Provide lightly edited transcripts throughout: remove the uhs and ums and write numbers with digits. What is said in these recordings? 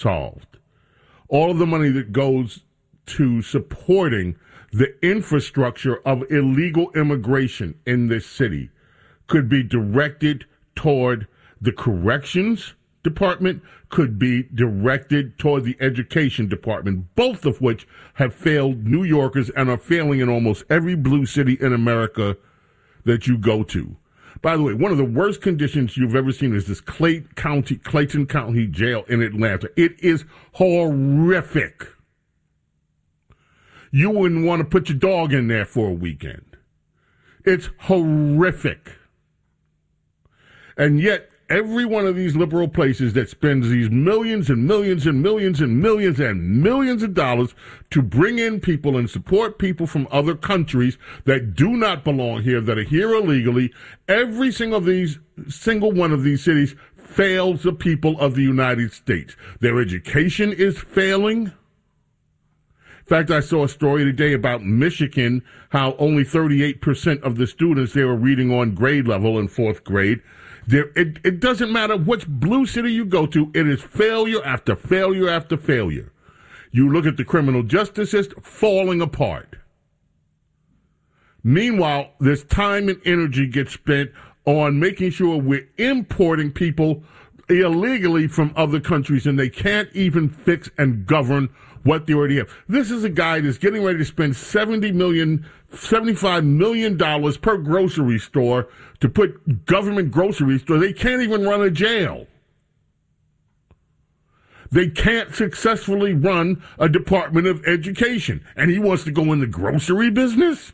solved. All of the money that goes to supporting the infrastructure of illegal immigration in this city could be directed toward the corrections department, could be directed toward the education department, both of which have failed New Yorkers and are failing in almost every blue city in America that you go to. By the way, one of the worst conditions you've ever seen is this Clayton County Jail in Atlanta. It is horrific. You wouldn't want to put your dog in there for a weekend. It's horrific. And yet, every one of these liberal places that spends these millions and millions and millions and millions and millions of dollars to bring in people and support people from other countries that do not belong here, that are here illegally, every single one of these cities fails the people of the United States. Their education is failing. In fact, I saw a story today about Michigan, how only 38% of the students there are reading on grade level in fourth grade. It doesn't matter which blue city you go to, it is failure after failure after failure. You look at the criminal justice system falling apart. Meanwhile, this time and energy gets spent on making sure we're importing people illegally from other countries, and they can't even fix and govern what they already have. This is a guy that's getting ready to spend $75 million per grocery store to put government grocery store. They can't even run a jail. They can't successfully run a Department of Education. And he wants to go in the grocery business?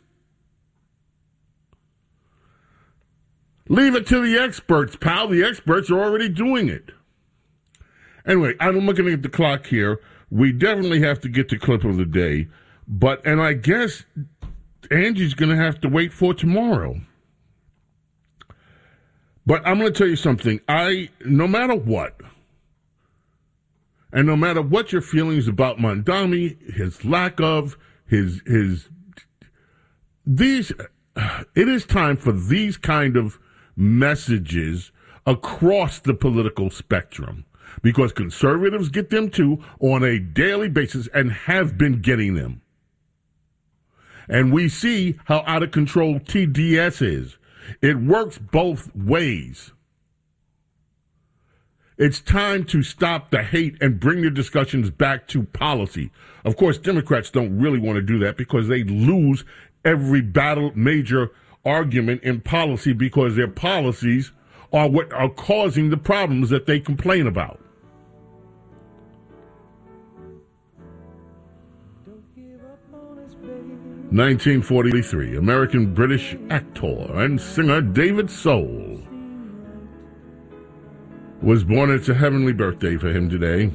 Leave it to the experts, pal. The experts are already doing it. Anyway, I'm looking at the clock here. We definitely have to get the clip of the day. And I guess Angie's going to have to wait for tomorrow. But I'm going to tell you something. No matter what, and no matter what your feelings about Mamdani, his lack of, it is time for these kind of messages across the political spectrum, because conservatives get them too on a daily basis and have been getting them. And we see how out of control TDS is. It works both ways. It's time to stop the hate and bring the discussions back to policy. Of course, Democrats don't really want to do that because they lose every major argument in policy, because their policies are what are causing the problems that they complain about. In 1943, American-British actor and singer David Soul was born. It's a heavenly birthday for him today.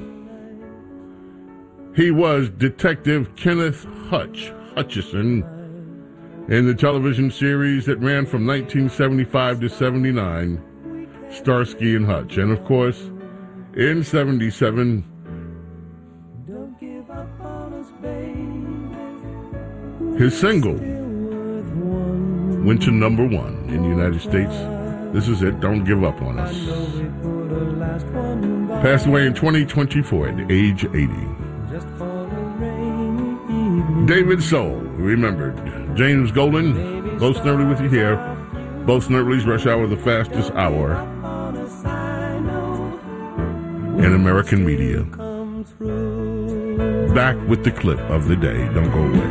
He was Detective Kenneth Hutchison in the television series that ran from 1975 to 79, Starsky and Hutch. And of course, in 77, his single went to number 1 in the United States. This is it, Don't Give Up on Us. Passed away in 2024 at age 80. David Soul, remembered. James Golden, Bo Snerdly with you here. Bo Snerdly's Rush Hour, the fastest hour in American media. Back with the clip of the day. Don't go away.